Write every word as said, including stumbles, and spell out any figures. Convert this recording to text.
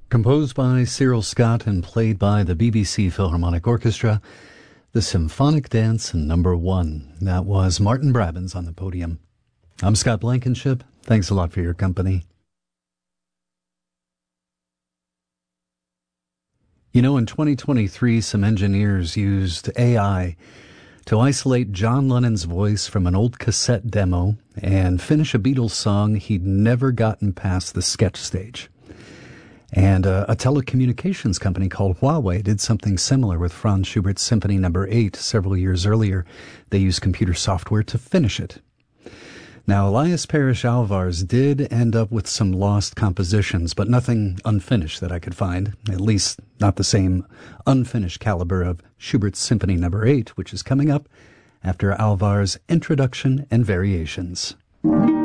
Composed by Cyril Scott and played by the B B C Philharmonic Orchestra, the Symphonic Dance Number One. That was Martin Brabants on the podium. I'm Scott Blankenship. Thanks a lot for your company. You know, in twenty twenty-three, some engineers used A I to isolate John Lennon's voice from an old cassette demo and finish a Beatles song he'd never gotten past the sketch stage. And uh, a telecommunications company called Huawei did something similar with Franz Schubert's Symphony Number eight several years earlier. They used computer software to finish it. Now, Elias Parrish Alvarez did end up with some lost compositions, but nothing unfinished that I could find, at least not the same unfinished caliber of Schubert's Symphony Number eight, which is coming up after Alvarez's introduction and variations.